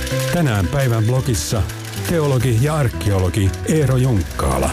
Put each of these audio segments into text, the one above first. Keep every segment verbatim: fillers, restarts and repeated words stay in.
Tänään päivän blogissa teologi ja arkeologi Eero Junkkaala.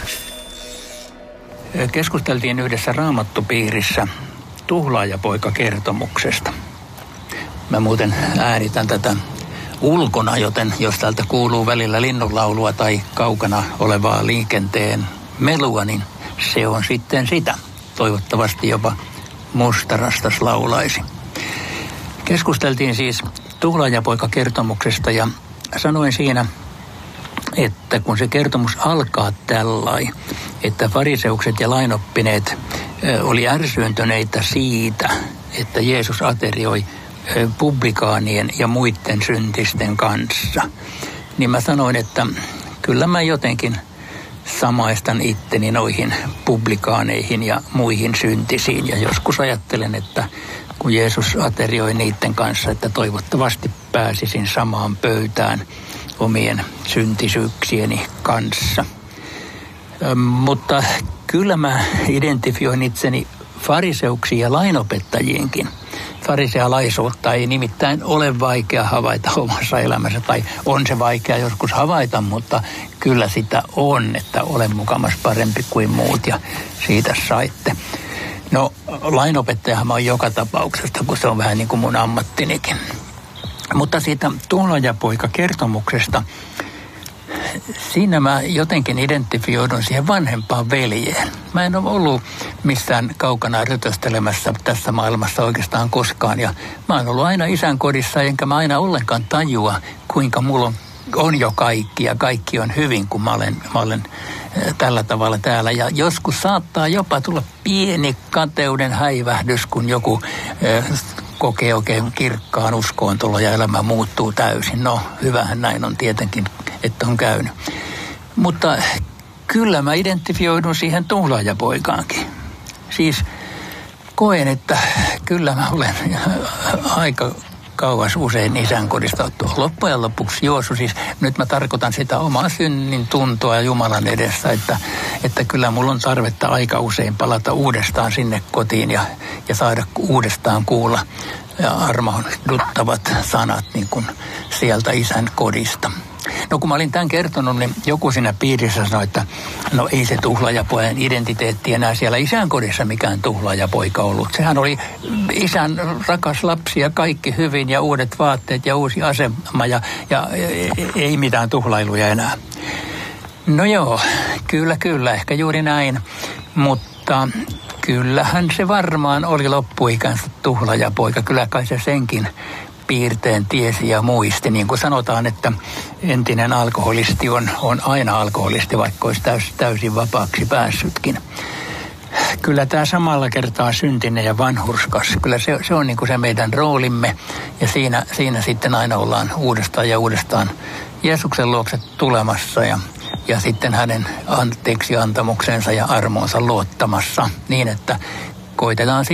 Keskusteltiin yhdessä raamattupiirissä tuhlaajapoika-kertomuksesta. Mä muuten äänitän tätä ulkona, joten jos täältä kuuluu välillä linnunlaulua tai kaukana olevaa liikenteen melua, niin se on sitten sitä. Toivottavasti jopa mustarastas laulaisi. Keskusteltiin siis tuhlaajapoika-kertomuksesta ja sanoin siinä, että kun se kertomus alkaa tällain, että fariseukset ja lainoppineet oli ärsyyntyneitä siitä, että Jeesus aterioi publikaanien ja muiden syntisten kanssa, niin mä sanoin, että kyllä mä jotenkin samaistan itteni noihin publikaaneihin ja muihin syntisiin. Ja joskus ajattelen, että kun Jeesus aterioi niiden kanssa, että toivottavasti pääsisin samaan pöytään omien syntisyyksieni kanssa. Ö, mutta kyllä mä identifioin itseni fariseuksiin ja lainopettajiinkin. Farisealaisuutta ei nimittäin ole vaikea havaita omassa elämässä, tai on se vaikea joskus havaita, mutta kyllä sitä on, että olen mukamas parempi kuin muut ja siitä saitte. No, lainopettajahan mä oon joka tapauksesta, kun se on vähän niin kuin mun ammattinikin. Mutta siitä tuhlaajapoika-kertomuksesta, siinä mä jotenkin identifioidun siihen vanhempaan veljeen. Mä en ole ollut missään kaukana rötöstelemässä tässä maailmassa oikeastaan koskaan. Ja mä oon ollut aina isän kodissa, enkä mä aina ollenkaan tajua, kuinka mulla on, on jo kaikki ja kaikki on hyvin, kun mä olen, mä olen tällä tavalla täällä. Ja joskus saattaa jopa tulla pieni kateuden häivähdys, kun joku kokee oikein kirkkaan uskoon tulla ja elämä muuttuu täysin. No, hyvähän näin on tietenkin, että on käynyt. Mutta kyllä mä identifioidun siihen tuhlaajapoikaankin. Siis koen, että kyllä mä olen aika kauas usein isän kodista loppujen lopuksi juossut. Siis nyt mä tarkoitan sitä omaa synnin tuntoa Jumalan edessä, että, että kyllä mulla on tarvetta aika usein palata uudestaan sinne kotiin ja, ja saada uudestaan kuulla ja armahduttavat sanat niin kuin sieltä isän kodista. No kun mä olin tämän kertonut, niin joku siinä piirissä sanoi, että no ei se tuhlaajapojan identiteetti enää siellä isän kodissa mikään tuhlaajapoika ollut. Sehän oli isän rakas lapsi ja kaikki hyvin ja uudet vaatteet ja uusi asema ja, ja ei mitään tuhlailuja enää. No joo, kyllä kyllä, ehkä juuri näin, mutta kyllähän se varmaan oli loppuikänsä tuhlaajapoika. Kyllä kai se senkin piirteen tiesi ja muisti. Niin kuin sanotaan, että entinen alkoholisti on, on aina alkoholisti, vaikka olisi täys, täysin vapaaksi päässytkin. Kyllä tämä samalla kertaa syntinen ja vanhurskas. Kyllä se, se on niin kuin se meidän roolimme ja siinä, siinä sitten aina ollaan uudestaan ja uudestaan Jeesuksen luokse tulemassa ja, ja sitten hänen anteeksi antamuksensa ja armoonsa luottamassa niin, että koitetaan